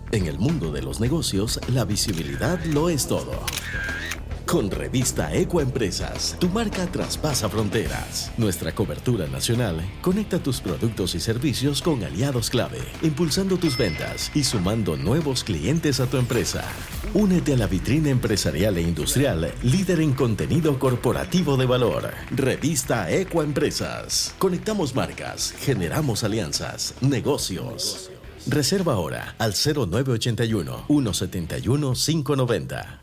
En el mundo de los negocios, la visibilidad lo es todo. Con Revista Ecoempresas, tu marca traspasa fronteras. Nuestra cobertura nacional conecta tus productos y servicios con aliados clave, impulsando tus ventas y sumando nuevos clientes a tu empresa. Únete a la vitrina empresarial e industrial, líder en contenido corporativo de valor. Revista Ecoempresas. Conectamos marcas, generamos alianzas, negocios. Reserva ahora al 0981-171-590.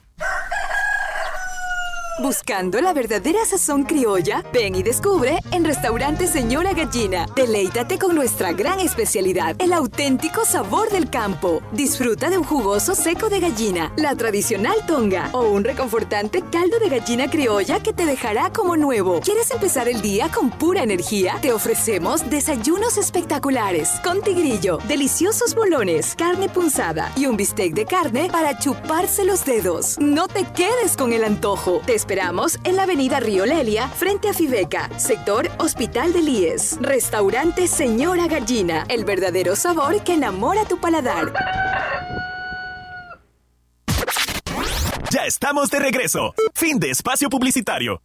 Buscando la verdadera sazón criolla, ven y descubre en Restaurante Señora Gallina. Deleítate con nuestra gran especialidad, el auténtico sabor del campo. Disfruta de un jugoso seco de gallina, la tradicional tonga o un reconfortante caldo de gallina criolla que te dejará como nuevo. ¿Quieres empezar el día con pura energía? Te ofrecemos desayunos espectaculares con tigrillo, deliciosos bolones, carne punzada y un bistec de carne para chuparse los dedos. No te quedes con el antojo. Te esperamos en la avenida Río Lelia, frente a Fibeca, sector Hospital del IES. Restaurante Señora Gallina, el verdadero sabor que enamora tu paladar. Ya estamos de regreso. Fin de espacio publicitario.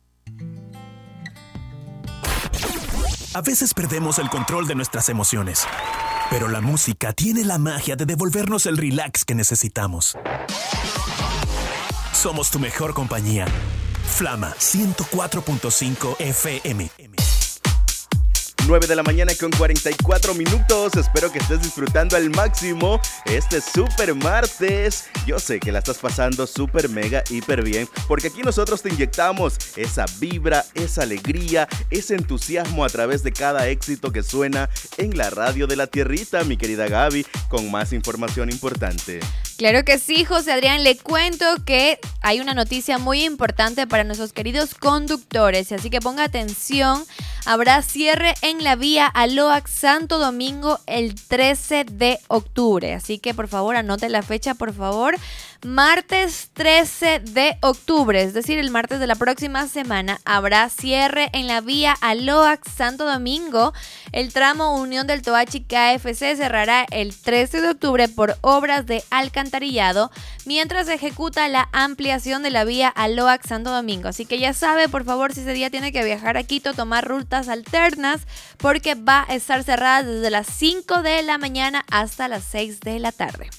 A veces perdemos el control de nuestras emociones, pero la música tiene la magia de devolvernos el relax que necesitamos. Somos tu mejor compañía. Flama 104.5 FM. 9 de la mañana con 44 minutos. Espero que estés disfrutando al máximo este super martes. Yo sé que la estás pasando súper mega hiper bien, porque aquí nosotros te inyectamos esa vibra, esa alegría, ese entusiasmo a través de cada éxito que suena en la radio de la tierrita, mi querida Gaby, con más información importante. Claro que sí, José Adrián, le cuento que hay una noticia muy importante para nuestros queridos conductores, así que ponga atención. Habrá cierre en la vía Aloax Santo Domingo el 13 de octubre, así que por favor anote la fecha, por favor. Martes 13 de octubre, es decir, el martes de la próxima semana, habrá cierre en la vía Aloax Santo Domingo. El tramo Unión del Toachi KFC cerrará el 13 de octubre por obras de alcantarillado, mientras se ejecuta la ampliación de la vía Aloax Santo Domingo. Así que ya sabe, por favor, si ese día tiene que viajar a Quito, tomar rutas alternas, porque va a estar cerrada desde las 5 de la mañana hasta las 6 de la tarde.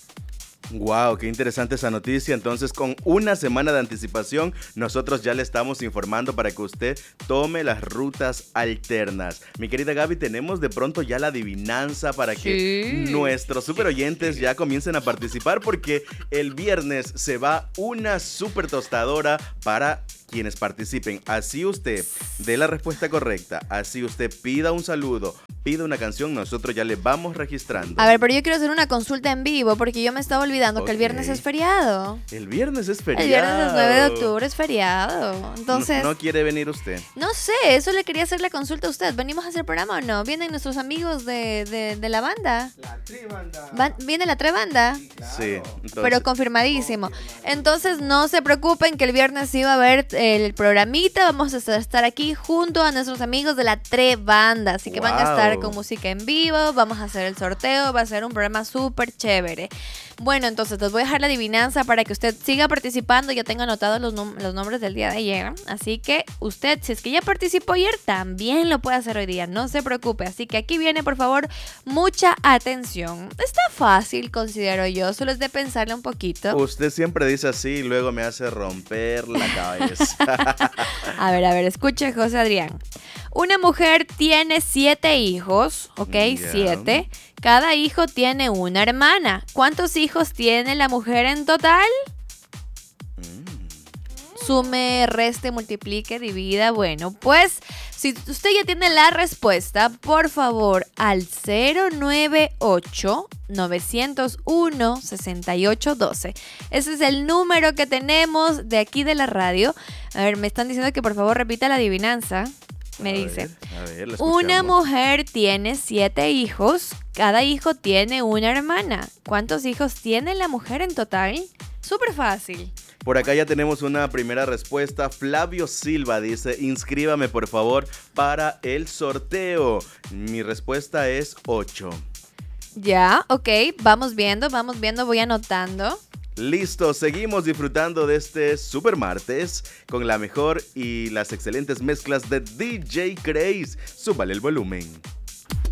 Wow, qué interesante esa noticia. Entonces, con una semana de anticipación, nosotros ya le estamos informando para que usted tome las rutas alternas. Mi querida Gaby, tenemos de pronto ya la adivinanza para que nuestros super oyentes ya comiencen a participar, porque el viernes se va una super tostadora para quienes participen. Así usted dé la respuesta correcta, así usted pida un saludo, pida una canción, nosotros ya le vamos registrando. A ver, pero yo quiero hacer una consulta en vivo, porque yo me estaba olvidando que el viernes es feriado. El viernes es feriado. El viernes es 9 de octubre, es feriado. Entonces, ¿No quiere venir usted? No sé, eso le quería hacer la consulta a usted. ¿Venimos a hacer programa o no? ¿Vienen nuestros amigos de la banda? La Tribanda. ¿Viene la Trebanda? Sí, claro. Sí, entonces, Pero confirmadísimo. Entonces no se preocupen que el viernes sí va a haber el programita. Vamos a estar aquí junto a nuestros amigos de la Trebanda. Así que van a estar con música en vivo. Vamos a hacer el sorteo. Va a ser un programa súper chévere. Bueno, entonces les voy a dejar la adivinanza para que usted siga participando. Ya tengo anotados los nombres del día de ayer. Así que usted, si es que ya participó ayer, también lo puede hacer hoy día. No se preocupe. Así que aquí viene, por favor, mucha atención. Está fácil, considero yo. Solo es de pensarle un poquito. Usted siempre dice así y luego me hace romper la cabeza. A ver, escuche, José Adrián. Una mujer tiene 7 hijos, ¿ok? 7. Cada hijo tiene una hermana. ¿Cuántos hijos tiene la mujer en total? Sume, reste, multiplique, divida. Bueno, pues si usted ya tiene la respuesta, por favor, al 098-901-6812. Ese es el número que tenemos de aquí de la radio. A ver, me están diciendo que por favor repita la adivinanza. Me dice, una mujer tiene 7 hijos, cada hijo tiene una hermana. ¿Cuántos hijos tiene la mujer en total? Súper fácil. Por acá ya tenemos una primera respuesta. Flavio Silva dice, inscríbame por favor para el sorteo. Mi respuesta es 8. Ya, ok, vamos viendo, voy anotando. Listo, seguimos disfrutando de este super martes con la mejor y las excelentes mezclas de DJ Craze. Súbale el volumen.